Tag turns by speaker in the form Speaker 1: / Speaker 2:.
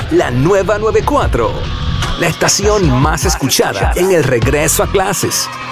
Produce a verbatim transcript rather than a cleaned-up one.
Speaker 1: la nueva noventa y cuatro. La estación más escuchada en el regreso a clases.